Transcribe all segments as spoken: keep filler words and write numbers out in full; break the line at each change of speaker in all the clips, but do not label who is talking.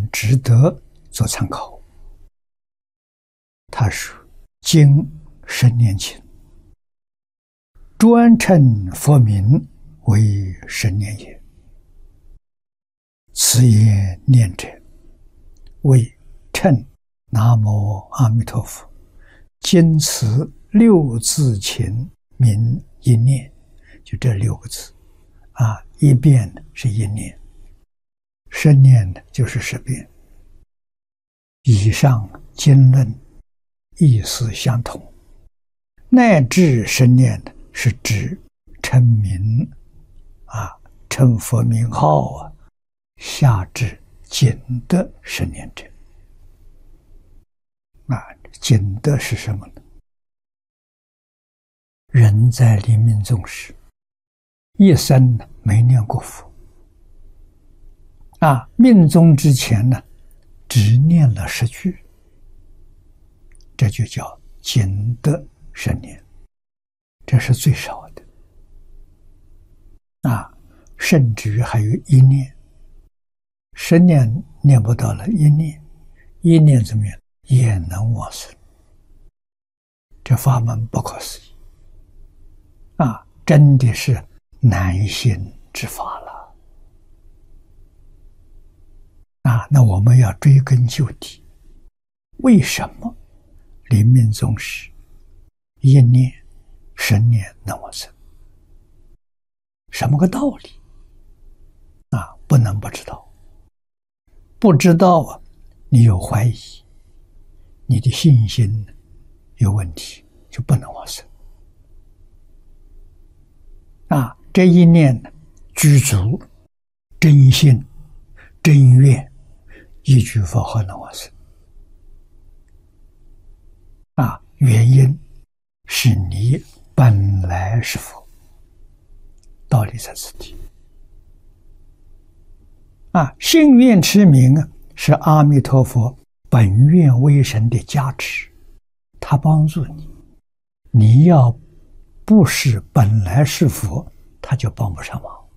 值得做参考。他说：“经十年前，专称佛名为十年也。此言念者，为称南无阿弥陀佛，经此六字前名一念，就这六个字啊，一遍是一念，十念的就是十遍。以上经论意思相同，乃至十念的是指称名啊，称佛名号啊，下至仅得十念者。啊，仅得是什么呢？人在临命终时，一生没念过佛，啊，命终之前呢，只念了十句，这就叫仅得十念，这是最少的。啊，甚至于还有一念，十念念不到了，一念，一念怎么样？也能往生，这法门不可思议啊！真的是难信之法了啊！那我们要追根究底，为什么临命终时一念、十年能往生？什么个道理啊？不能不知道，不知道啊，你有怀疑，你的信心有问题，就不能往生啊！这一念具足真心真愿，一句佛号能往生啊！原因是你本来是佛，道理在此地啊！信愿持名啊，是阿弥陀佛本愿威神的加持，他帮助你。你要不是本来是佛，他就帮不上忙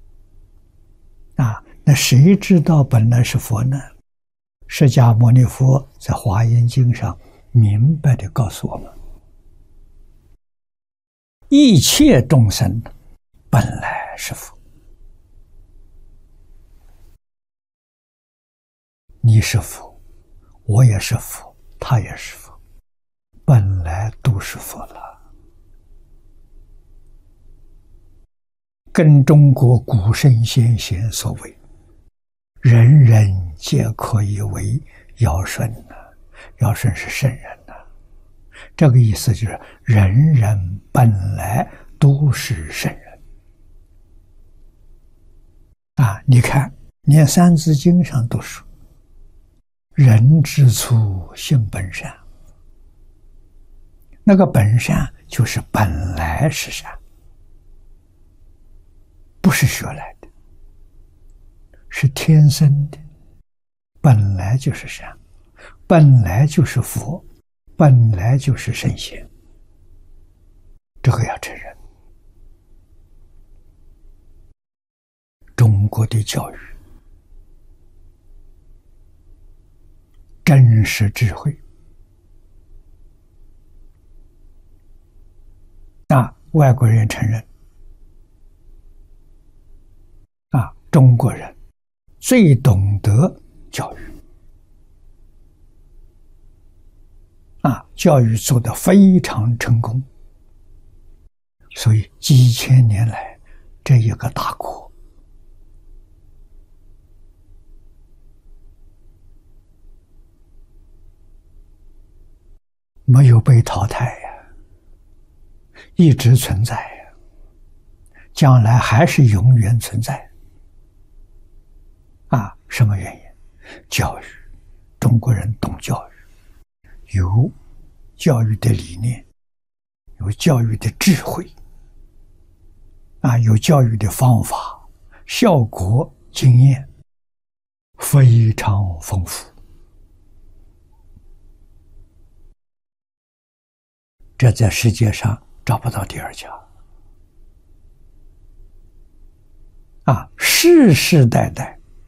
啊！那谁知道本来是佛呢？释迦牟尼佛在《华严经》上明白地告诉我们：一切众生本来是佛。你是佛，我也是佛，他也是佛，本来都是佛了。跟中国古圣先贤所谓，人人皆可以为尧舜呐，尧舜是圣人呐，这个意思就是人人本来都是圣人啊！你看，连《三字经》上都说，人之初性本善，那个本善就是本来是善，不是学来的，是天生的，本来就是善，本来就是佛，本来就是圣贤，这个要承认。中国的教育真实智慧啊，外国人承认啊，中国人最懂得教育啊，教育做得非常成功，所以几千年来这一个大国没有被淘汰呀，一直存在呀，将来还是永远存在啊！什么原因？教育，中国人懂教育，有教育的理念，有教育的智慧啊，有教育的方法，效果经验非常丰富。这在世界上找不到第二家啊！世世代代